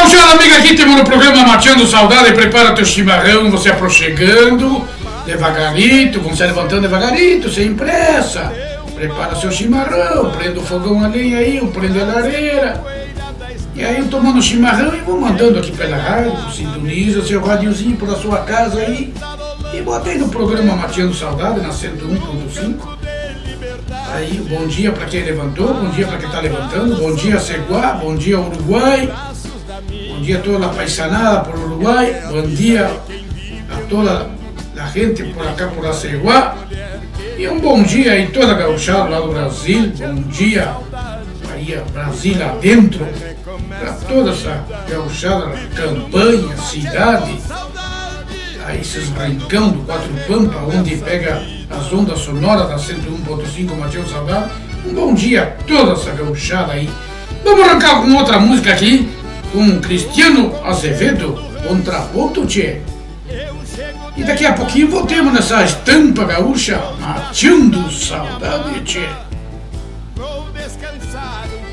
Gauchada amiga, aqui temos no programa Mateando Saudade. Prepara teu chimarrão, você aproxegando devagarito, vão se levantando devagarito, sem pressa. Prepara seu chimarrão, prenda o fogão a lenha aí, ou prenda a lareira. E aí eu tomando chimarrão e vou mandando aqui pela rádio, sintoniza seu radiozinho pela sua casa aí. E bota aí no programa Mateando Saudade, na 101.5. Aí, bom dia para quem levantou, bom dia para quem está levantando, bom dia Ceguá, bom dia Uruguai, bom dia a toda a paisanada por Uruguai, bom dia a toda a gente por acá por Ceguá, e um bom dia aí toda a gauchada lá do Brasil, bom dia aí Brasil adentro, para toda essa gauchada, campanha, cidade, aí esses rincão do Quatro Pampa, onde pega as ondas sonoras da 101.5 Mateando Saudade. Um bom dia a toda essa gauchada aí. Vamos arrancar com outra música aqui, com Cristiano Azevedo, Contraponto, tchê. E daqui a pouquinho voltemos nessa estampa gaúcha, Mateando Saudade, tchê. Vou descansar